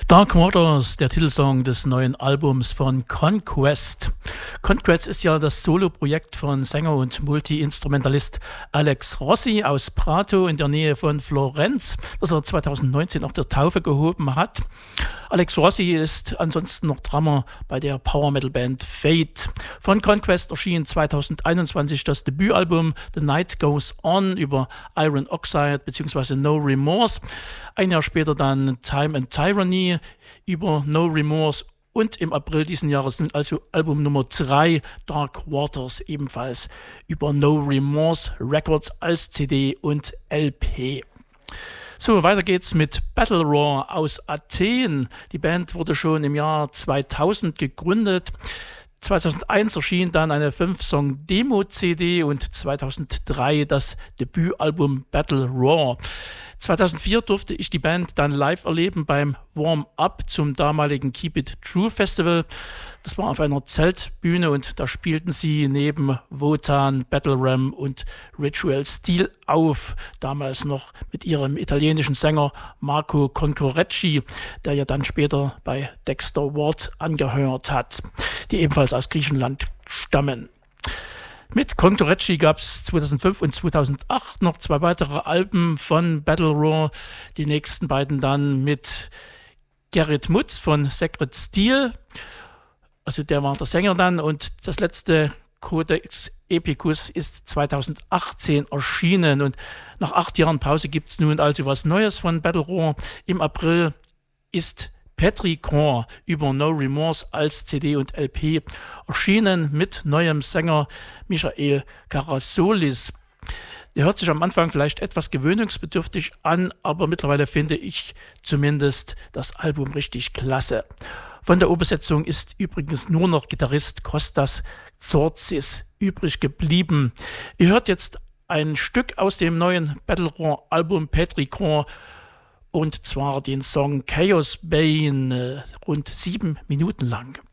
Dark Waters, der Titelsong des neuen Albums von Conquest. Conquest ist ja das Soloprojekt von Sänger und Multi-Instrumentalist Alex Rossi aus Prato in der Nähe von Florenz, das er 2019 auf der Taufe gehoben hat. Alex Rossi ist ansonsten noch Drummer bei der Power-Metal-Band Fate. Von Conquest erschien 2021 das Debütalbum The Night Goes On über Iron Oxide bzw. No Remorse. Ein Jahr später dann Time and Tyranny über No Remorse und im April diesen Jahres nun also Album Nummer 3 Dark Waters ebenfalls über No Remorse Records als CD und LP. So, weiter geht's mit Battle Roar aus Athen. Die Band wurde schon im Jahr 2000 gegründet. 2001 erschien dann eine 5-Song-Demo-CD und 2003 das Debütalbum Battle Roar. 2004 durfte ich die Band dann live erleben beim Warm-Up zum damaligen Keep It True Festival. Das war auf einer Zeltbühne und da spielten sie neben Wotan, Battle Ram und Ritual Steel auf. Damals noch mit ihrem italienischen Sänger Marco Concorecci, der ja dann später bei Dexter Ward angehört hat, die ebenfalls aus Griechenland stammen. Mit Concorecci gab es 2005 und 2008 noch 2 weitere Alben von Battle Roar. Die nächsten beiden dann mit Gerrit Mutz von Sacred Steel. Also der war der Sänger dann. Und das letzte Codex Epicus ist 2018 erschienen. Und nach 8 Jahren Pause gibt es nun also was Neues von Battle Roar. Im April ist Petrichor über No Remorse als CD und LP erschienen mit neuem Sänger Michael Karasolis. Der hört sich am Anfang vielleicht etwas gewöhnungsbedürftig an, aber mittlerweile finde ich zumindest das Album richtig klasse. Von der Urbesetzung ist übrigens nur noch Gitarrist Kostas Zorzis übrig geblieben. Ihr hört jetzt ein Stück aus dem neuen Battle Roar Album Petrichor, und zwar den Song Chaos Bane, rund 7 Minuten lang.